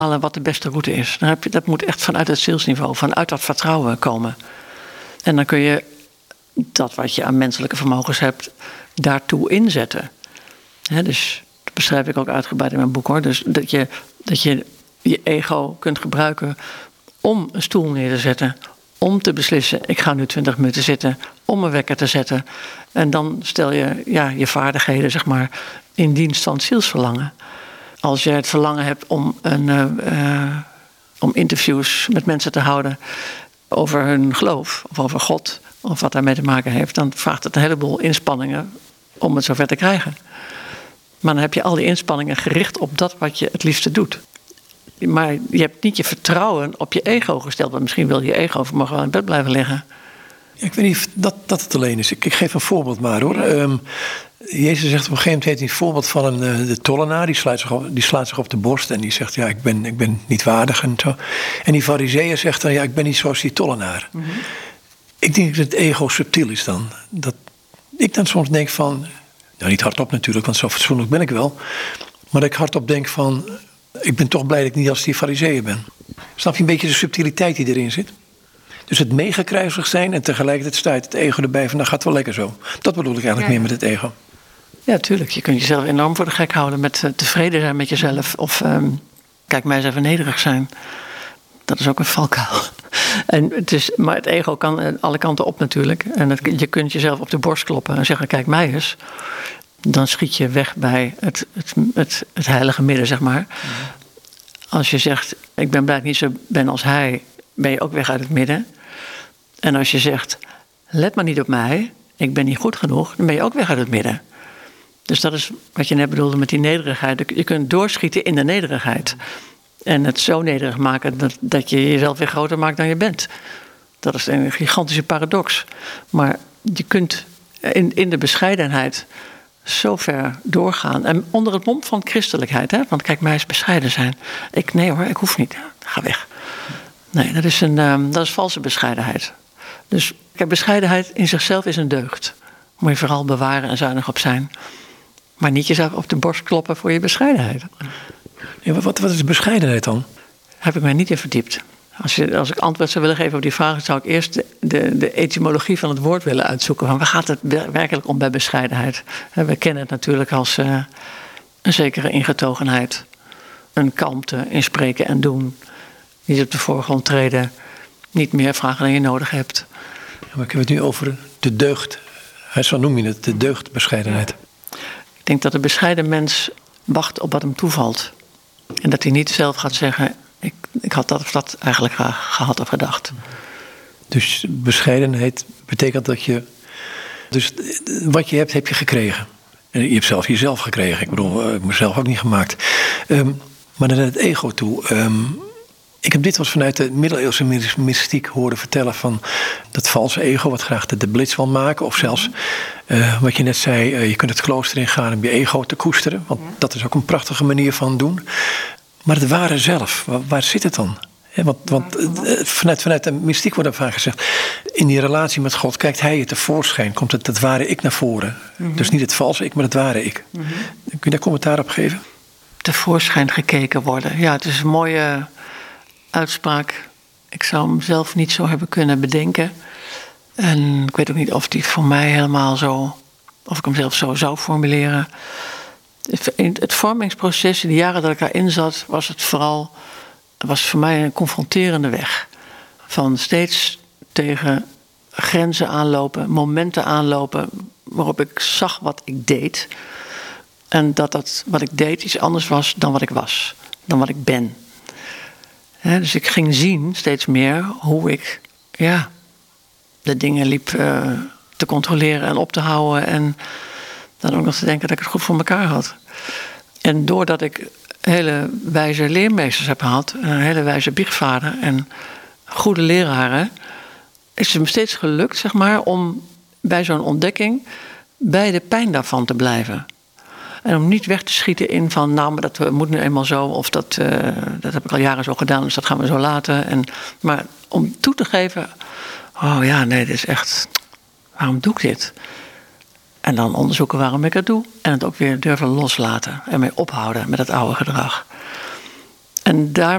wat de beste route is. Dat moet echt vanuit het zielsniveau, vanuit dat vertrouwen komen. En dan kun je dat wat je aan menselijke vermogens hebt, daartoe inzetten. Dus dat beschrijf ik ook uitgebreid in mijn boek, hoor. Dus dat je ego kunt gebruiken om een stoel neer te zetten, om te beslissen, ik ga nu 20 minuten zitten, om een wekker te zetten. En dan stel je je vaardigheden, zeg maar, in dienst van het zielsverlangen. Als je het verlangen hebt om interviews met mensen te houden over hun geloof, of over God, of wat daarmee te maken heeft, dan vraagt het een heleboel inspanningen om het zover te krijgen. Maar dan heb je al die inspanningen gericht op dat wat je het liefste doet. Maar je hebt niet je vertrouwen op je ego gesteld. Want misschien wil je ego vanmorgen wel in bed blijven liggen. Ik weet niet of dat het alleen is. Ik geef een voorbeeld maar, hoor. Jezus zegt op een gegeven moment, heeft hij een voorbeeld van de tollenaar. Die slaat zich op de borst en die zegt, ik ben niet waardig en zo. En die farizeeër zegt dan, ik ben niet zoals die tollenaar. Mm-hmm. Ik denk dat het ego subtiel is dan. Dat ik dan soms denk van, niet hardop natuurlijk, want zo fatsoenlijk ben ik wel. Maar dat ik hardop denk van, ik ben toch blij dat ik niet als die farizeeër ben. Snap je een beetje de subtiliteit die erin zit? Dus het megakruisig zijn en tegelijkertijd stuit het ego erbij van, dat gaat wel lekker zo. Dat bedoel ik eigenlijk meer met het ego. Ja, tuurlijk. Je kunt jezelf enorm voor de gek houden met tevreden zijn met jezelf. Of kijk mij eens even nederig zijn. Dat is ook een valkuil. Maar het ego kan alle kanten op natuurlijk. En je kunt jezelf op de borst kloppen en zeggen, kijk mij eens. Dan schiet je weg bij het heilige midden, zeg maar. Mm-hmm. Als je zegt, ik ben blij dat ik niet zo ben als hij, ben je ook weg uit het midden. En als je zegt, let maar niet op mij, ik ben niet goed genoeg, dan ben je ook weg uit het midden. Dus dat is wat je net bedoelde met die nederigheid. Je kunt doorschieten in de nederigheid. En het zo nederig maken dat je jezelf weer groter maakt dan je bent. Dat is een gigantische paradox. Maar je kunt in de bescheidenheid zo ver doorgaan. En onder het mom van christelijkheid. Hè? Want kijk, mij eens bescheiden zijn. Nee hoor, ik hoef niet. Ga weg. Nee, dat is valse bescheidenheid. Dus bescheidenheid in zichzelf is een deugd. Moet je vooral bewaren en zuinig op zijn. Maar niet jezelf op de borst kloppen voor je bescheidenheid. Nee, wat is bescheidenheid dan? Heb ik mij niet in verdiept. Als ik antwoord zou willen geven op die vraag, zou ik eerst de etymologie van het woord willen uitzoeken. Van waar gaat het werkelijk om bij bescheidenheid? We kennen het natuurlijk als een zekere ingetogenheid. Een kalmte in spreken en doen. Niet op de voorgrond treden. Niet meer vragen dan je nodig hebt. Ja, maar ik heb het nu over de deugd. Zo noem je het, de deugdbescheidenheid. Ik denk dat de bescheiden mens wacht op wat hem toevalt. En dat hij niet zelf gaat zeggen, ik had dat of dat eigenlijk graag gehad of gedacht. Dus bescheidenheid betekent dat je, dus wat je hebt, heb je gekregen. En je hebt zelf jezelf gekregen. Ik bedoel, ik heb mezelf ook niet gemaakt. Maar naar het ego toe. Ik heb dit wat vanuit de middeleeuwse mystiek horen vertellen van dat valse ego, wat graag de blitz wil maken. Of zelfs, wat je net zei, je kunt het klooster ingaan om je ego te koesteren. Want dat is ook een prachtige manier van doen. Maar het ware zelf, waar zit het dan? Want vanuit de mystiek wordt er vaak gezegd, in die relatie met God kijkt hij je tevoorschijn. Komt het ware ik naar voren. Mm-hmm. Dus niet het valse ik, maar het ware ik. Mm-hmm. Kun je daar commentaar op geven? Tevoorschijn gekeken worden. Ja, het is een mooie uitspraak. Ik zou hem zelf niet zo hebben kunnen bedenken. En ik weet ook niet of die voor mij helemaal zo, of ik hem zelf zo zou formuleren. In het vormingsproces, in de jaren dat ik daarin zat, was voor mij een confronterende weg. Van steeds tegen grenzen aanlopen, momenten aanlopen waarop ik zag wat ik deed. En dat wat ik deed iets anders was dan wat ik was, dan wat ik ben. Dus ik ging zien steeds meer hoe ik de dingen liep te controleren en op te houden. En dan ook nog te denken dat ik het goed voor elkaar had. En doordat ik hele wijze leermeesters heb gehad, een hele wijze biechtvader en goede leraren, is het me steeds gelukt, zeg maar, om bij zo'n ontdekking bij de pijn daarvan te blijven. En om niet weg te schieten in van, maar dat moet nu eenmaal zo, of dat heb ik al jaren zo gedaan, dus dat gaan we zo laten. Maar om toe te geven, dit is echt, waarom doe ik dit? En dan onderzoeken waarom ik het doe. En het ook weer durven loslaten. En mee ophouden met het oude gedrag. En daar